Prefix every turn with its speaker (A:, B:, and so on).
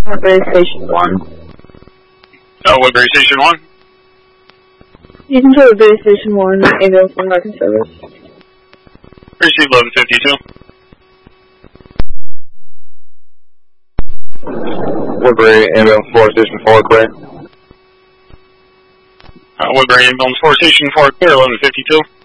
A: Woodbury Station 1.
B: Woodbury Station 1.
A: You can tell Woodbury Station 1, ambulance 1 marking service.
B: Receive 1152.
C: Woodbury ambulance 4, Station 4, clear.
B: Woodbury ambulance 4, Station 4, clear, 1152.